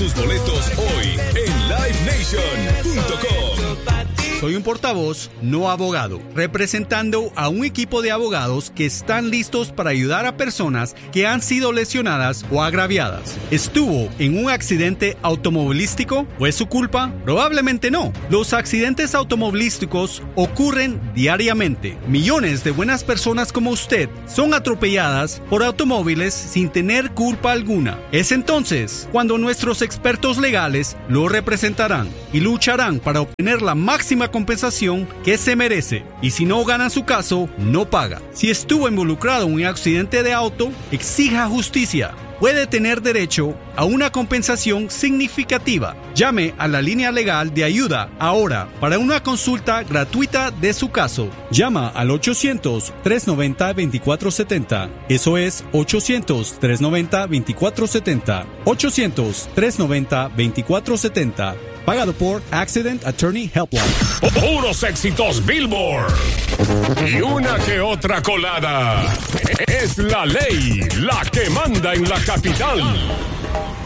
tus boletos hoy en livenation.com. Soy un portavoz, no abogado, representando a un equipo de abogados que están listos para ayudar a personas que han sido lesionadas o agraviadas. ¿Estuvo en un accidente automovilístico? ¿Fue su culpa? Probablemente no. Los accidentes automovilísticos ocurren diariamente. Millones de buenas personas como usted son atropelladas por automóviles sin tener culpa alguna. Es entonces cuando nuestros expertos legales lo representarán y lucharán para obtener la máxima compensación que se merece. Y si no gana su caso, no paga. Si estuvo involucrado en un accidente de auto, exija justicia. Puede tener derecho a una compensación significativa. Llame a la línea legal de ayuda ahora para una consulta gratuita de su caso. Llama al 800-390-2470. Eso es 800-390-2470. 800-390-2470. Pagado por Accident Attorney Helpline. Puros éxitos Billboard. Y una que otra colada. Es la ley la que manda en la capital.